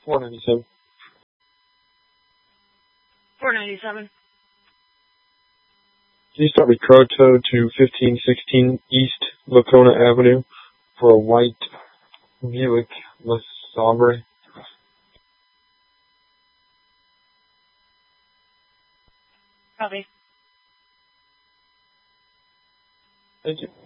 497. 497. Can you start with Croto to 1516 East Lacona Avenue for a white Buick LeSabre? Copy. Thank you.